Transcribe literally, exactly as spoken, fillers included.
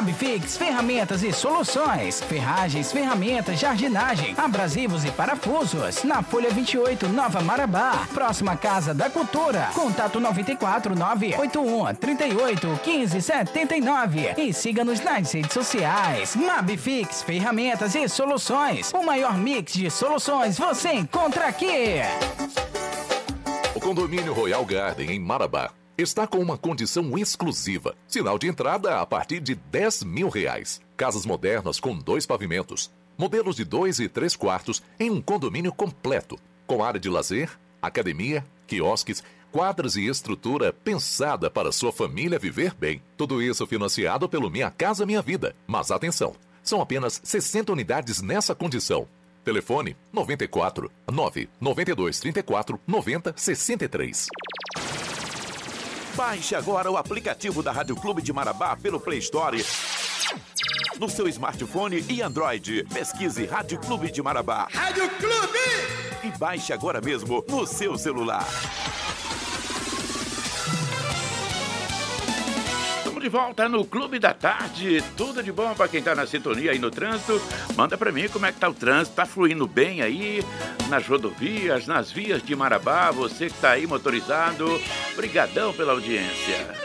Mabfix Ferramentas e Soluções. Ferragens, ferramentas, jardinagem, abrasivos e parafusos. Na Folha vinte e oito, Nova Marabá. Próxima Casa da Cultura. Contato nove quatro nove oito um três oito um cinco sete nove. E siga-nos nas redes sociais. Mabfix Ferramentas e Soluções. O maior mix de soluções você encontra aqui. O condomínio Royal Garden, em Marabá, está com uma condição exclusiva. Sinal de entrada a partir de dez mil reais. Casas modernas com dois pavimentos. Modelos de dois e três quartos em um condomínio completo. Com área de lazer, academia, quiosques, quadras e estrutura pensada para sua família viver bem. Tudo isso financiado pelo Minha Casa Minha Vida. Mas atenção, são apenas sessenta unidades nessa condição. Telefone nove quatro nove nove dois três quatro nove zero seis três. Baixe agora o aplicativo da Rádio Clube de Marabá pelo Play Store, no seu smartphone e Android. Pesquise Rádio Clube de Marabá. Rádio Clube! E baixe agora mesmo no seu celular. De volta no Clube da Tarde, tudo de bom para quem tá na sintonia aí no trânsito. Manda para mim como é que tá o trânsito, tá fluindo bem aí nas rodovias, nas vias de Marabá, você que tá aí motorizado, brigadão pela audiência.